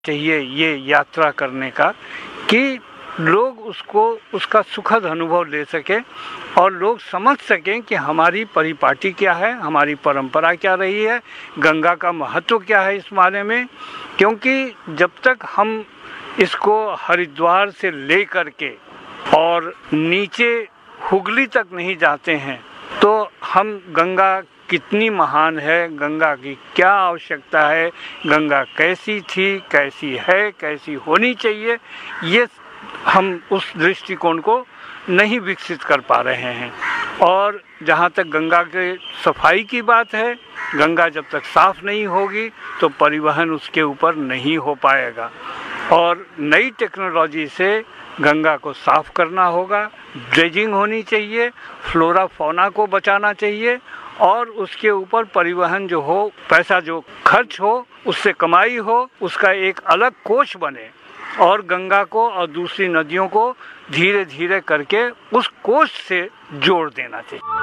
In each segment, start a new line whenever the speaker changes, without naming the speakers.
चाहिए ये यात्रा करने का कि लोग उसका सुखद अनुभव ले सकें और लोग समझ सकें कि हमारी परिपाटी क्या है, हमारी परंपरा क्या रही है, गंगा का महत्व क्या है इस माने में। क्योंकि जब तक हम इसको हरिद्वार से ले करके और नीचे हुगली तक नहीं जाते हैं तो हम गंगा कितनी महान है, गंगा की क्या आवश्यकता है, गंगा कैसी थी, कैसी है, कैसी होनी चाहिए, ये हम उस दृष्टिकोण को नहीं विकसित कर पा रहे हैं। और जहाँ तक गंगा के सफाई की बात है, गंगा जब तक साफ नहीं होगी तो परिवहन उसके ऊपर नहीं हो पाएगा। और नई टेक्नोलॉजी से गंगा को साफ करना होगा, ड्रेजिंग होनी चाहिए, फ्लोरा फौना को बचाना चाहिए और उसके ऊपर परिवहन जो हो, पैसा जो खर्च हो, उससे कमाई हो, उसका एक अलग कोष बने और गंगा को और दूसरी नदियों को धीरे धीरे करके उस कोष से जोड़ देना चाहिए।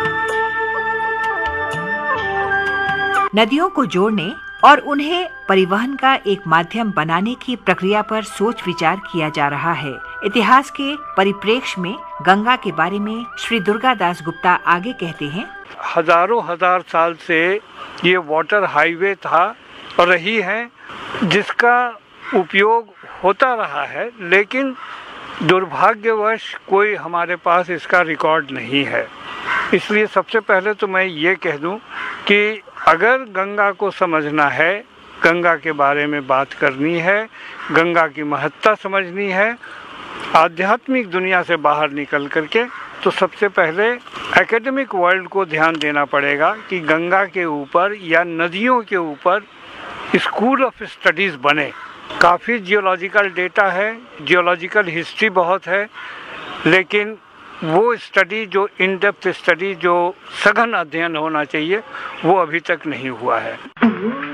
नदियों को जोड़ने और उन्हें परिवहन का एक माध्यम बनाने की प्रक्रिया पर सोच विचार किया जा रहा है। इतिहास के परिप्रेक्ष्य में गंगा के बारे में श्री दुर्गादास गुप्ता आगे कहते हैं,
हजारों हजार साल से ये वाटर हाईवे था और रही है, जिसका उपयोग होता रहा है, लेकिन दुर्भाग्यवश कोई हमारे पास इसका रिकॉर्ड नहीं है। इसलिए सबसे पहले तो मैं ये कह दूं कि अगर गंगा को समझना है, गंगा के बारे में बात करनी है, गंगा की महत्ता समझनी है, आध्यात्मिक दुनिया से बाहर निकल करके, तो सबसे पहले एकेडमिक वर्ल्ड को ध्यान देना पड़ेगा कि गंगा के ऊपर या नदियों के ऊपर स्कूल ऑफ स्टडीज़ बने। काफ़ी जियोलॉजिकल डेटा है, जियोलॉजिकल हिस्ट्री बहुत है, लेकिन वो स्टडी जो इन डेप्थ स्टडी जो सघन अध्ययन होना चाहिए वो अभी तक नहीं हुआ है।